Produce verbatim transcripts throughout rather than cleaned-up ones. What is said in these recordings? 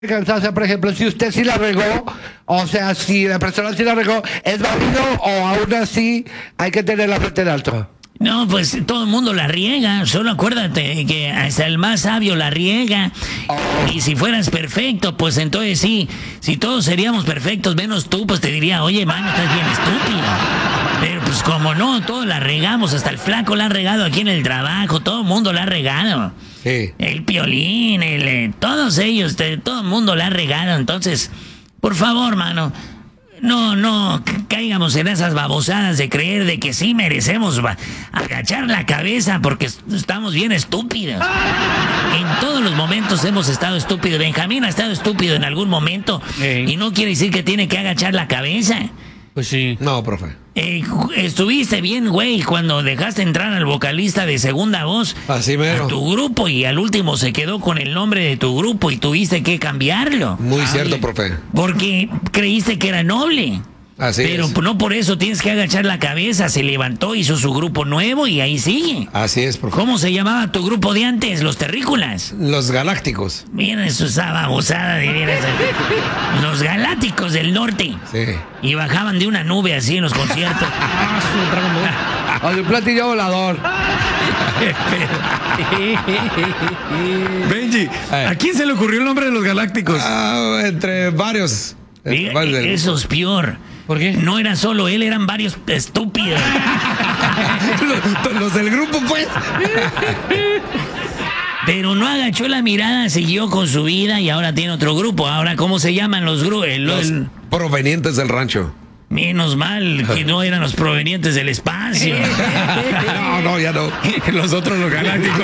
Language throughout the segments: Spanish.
O sea, por ejemplo, si usted sí la regó, o sea, si la persona sí la regó, ¿es válido o aún así hay que tener la frente en alto? No, pues todo el mundo la riega, solo acuérdate que hasta el más sabio la riega. Oh. Y si fueras perfecto, pues entonces sí, si todos seríamos perfectos, menos tú, pues te diría, oye, mano, estás bien estúpido. Pero pues como no, todos la regamos, hasta el flaco la ha regado aquí en el trabajo, todo el mundo la ha regado. Sí. El Piolín, el, eh, todos ellos, te, todo el mundo la ha regado, entonces, por favor, mano, no, no caigamos en esas babosadas de creer de que sí merecemos agachar la cabeza porque estamos bien estúpidos. En todos los momentos hemos estado estúpidos. Benjamín ha estado estúpido en algún momento sí. Y no quiere decir que tiene que agachar la cabeza. Pues sí. No, profe. Eh, estuviste bien, güey, cuando dejaste entrar al vocalista de segunda voz Así mero. a tu grupo y al último se quedó con el nombre de tu grupo y tuviste que cambiarlo. Muy Ay. cierto, profe. Porque creíste que era noble. Así Pero es. no por eso tienes que agachar la cabeza. Se levantó, hizo su grupo nuevo y ahí sigue. Así es, profe. ¿Cómo se llamaba tu grupo de antes? Los Terrícolas. Los Galácticos. Miren eso, esa babosada de veras. Los Galácticos del Norte. Sí. Y bajaban de una nube así en los conciertos. O de un platillo volador. Benji, ¿a quién se le ocurrió el nombre de los Galácticos? Ah, entre varios. Entre varios de... Eso es peor. ¿Por qué? No era solo él, eran varios estúpidos. los, los del grupo, pues. Pero no agachó la mirada, siguió con su vida y ahora tiene otro grupo. Ahora, ¿cómo se llaman los grupos? Los el... provenientes del rancho. Menos mal que no eran los provenientes del espacio. No, no, ya no. Los otros los galácticos.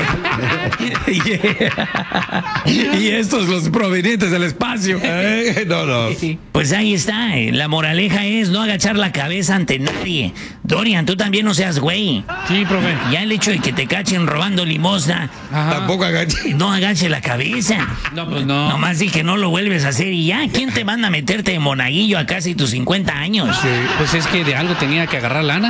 Y estos los provenientes del espacio. Eh, no, no. Pues ahí está. La moraleja es no agachar la cabeza ante nadie. Dorian, tú también no seas güey. Sí, profe. Ya el hecho de que te cachen robando limosna. Ajá. Tampoco agache. No agache la cabeza. No, pues no. Nomás di que no lo vuelves a hacer y ya. ¿Quién te manda a meterte de monaguillo a casi tus cincuenta años? Sí, pues es que de algo tenía que agarrar lana.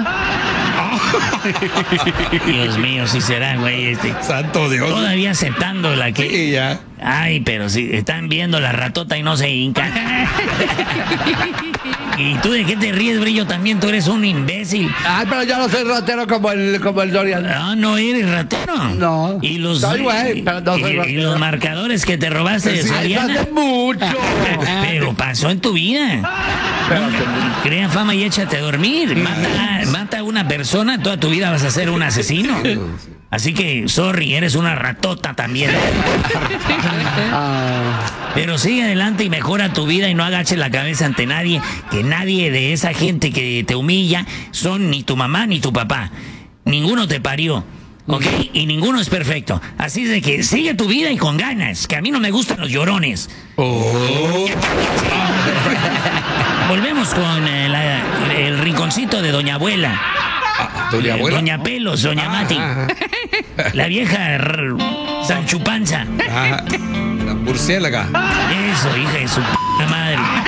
Dios mío, si será, güey, este. Santo Dios. Todavía aceptando la que. Sí, ya. Ay, pero si están viendo la ratota y no se hinca. ¿Y tú de qué te ríes, Brillo? También tú eres un imbécil. Ay, pero yo no soy ratero como el, como el Dorian. No, no eres ratero. No. Y los, soy güey, pero no soy y, ratero. Y los marcadores que te robaste de sí, Soriana. hace mucho. Pero pasó en tu vida. Pero, crea fama y échate a dormir. Mata, mata a una persona, toda tu vida vas a ser un asesino. Así que, sorry, eres una ratota también. Pero sigue adelante y mejora tu vida y no agaches la cabeza ante nadie, que nadie de esa gente que te humilla son ni tu mamá ni tu papá. Ninguno te parió, ¿ok? Y ninguno es perfecto. Así de que sigue tu vida y con ganas, que a mí no me gustan los llorones. Oh. Volvemos con eh, la, el rinconcito de Doña Abuela. Ah, ¿Doña Abuela? Doña Pelos, Doña ah, Mati. Ah, ah. La vieja r- Sanchupanza. Ah, la murciélaga. Eso, hija de su p*** madre.